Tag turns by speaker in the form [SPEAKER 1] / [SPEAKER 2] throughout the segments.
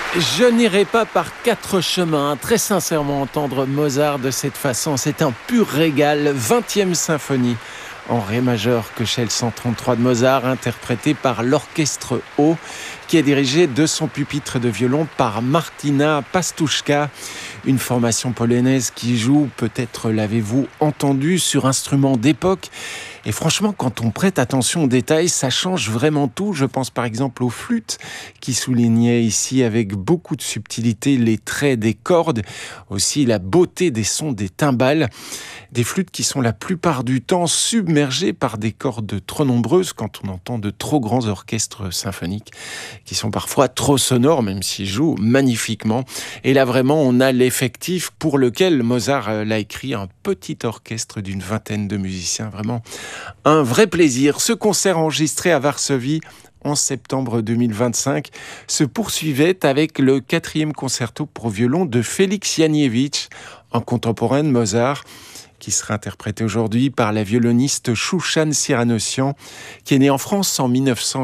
[SPEAKER 1] Je n'irai pas par quatre chemins. Très sincèrement, entendre Mozart de cette façon, c'est un pur régal. 20e symphonie en ré majeur, Köchel 133 de Mozart, interprétée par l'Orchestre O, qui est dirigé de son pupitre de violon par Martina Pastuszka, une formation polonaise qui joue, peut-être l'avez-vous entendu, sur instruments d'époque. Et franchement, quand on prête attention aux détails, ça change vraiment tout. Je pense par exemple aux flûtes qui soulignaient ici avec beaucoup de subtilité les traits des cordes, aussi la beauté des sons des timbales. Des flûtes qui sont la plupart du temps submergées par des cordes trop nombreuses quand on entend de trop grands orchestres symphoniques qui sont parfois trop sonores, même s'ils jouent magnifiquement. Et là vraiment, on a l'effectif pour lequel Mozart l'a écrit, un petit orchestre d'une vingtaine de musiciens. Vraiment un vrai plaisir. Ce concert enregistré à Varsovie en septembre 2025 se poursuivait avec le 4e concerto pour violon de Félix Janiewicz, un contemporain de Mozart, qui sera interprété aujourd'hui par la violoniste Shushan Siranossian, qui est née en France en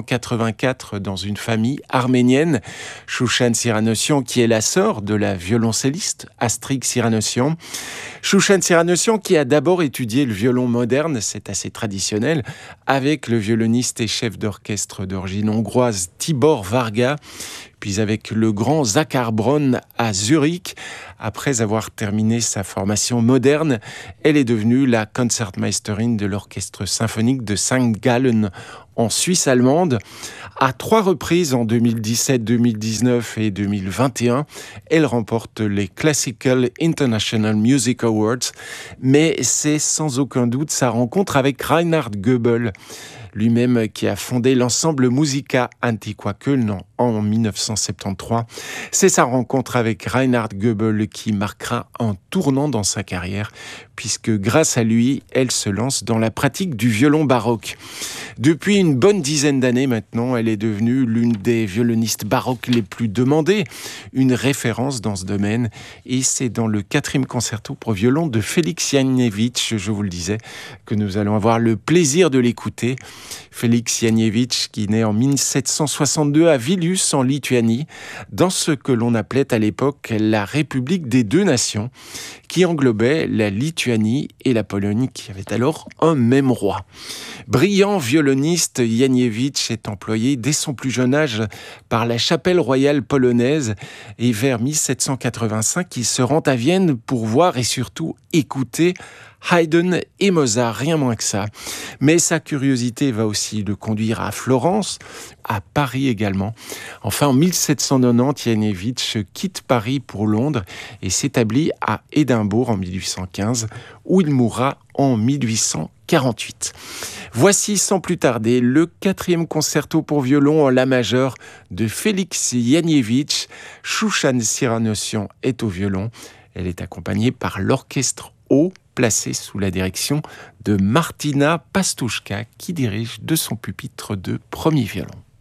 [SPEAKER 1] 1984 dans une famille arménienne. Shushan Siranossian, qui est la sœur de la violoncelliste Astrid Siranossian. Shushan Siranossian, qui a d'abord étudié le violon moderne, c'est assez traditionnel, avec le violoniste et chef d'orchestre d'origine hongroise Tibor Varga, puis avec le grand Zakhar Braun à Zurich. Après avoir terminé sa formation moderne, elle est devenue la Concertmeisterin de l'orchestre symphonique de St. Gallen en Suisse allemande. À 3 reprises en 2017, 2019 et 2021, elle remporte les Classical International Music Awards, mais c'est sans aucun doute sa rencontre avec Reinhard Goebel, lui-même qui a fondé l'ensemble Musica Antiqua Köln en 1973. C'est sa rencontre avec Reinhard Goebel qui marquera un tournant dans sa carrière, puisque grâce à lui, elle se lance dans la pratique du violon baroque. Depuis une bonne dizaine d'années maintenant, elle est devenue l'une des violonistes baroques les plus demandées, une référence dans ce domaine, et c'est dans le 4e concerto pour violon de Félix Janiewicz, je vous le disais, que nous allons avoir le plaisir de l'écouter. Félix Janiewicz, qui naît en 1762 à Vilnius, en Lituanie, dans ce que l'on appelait à l'époque la République des deux nations, qui englobait la Lituanie et la Pologne, qui avaient alors un même roi. Brillant violoniste, Janiewicz est employé dès son plus jeune âge par la chapelle royale polonaise, et vers 1785, il se rend à Vienne pour voir et surtout écouter Haydn et Mozart, rien moins que ça. Mais sa curiosité va aussi le conduire à Florence, à Paris également. Enfin, en 1790, Janiewicz quitte Paris pour Londres et s'établit à Édimbourg en 1815, où il mourra en 1848. Voici sans plus tarder le 4e concerto pour violon en la majeur de Félix Janiewicz. Shushan Siranossian est au violon. Elle est accompagnée par l'Orchestre O, placé sous la direction de Martina Pastuszka, qui dirige de son pupitre de premier violon.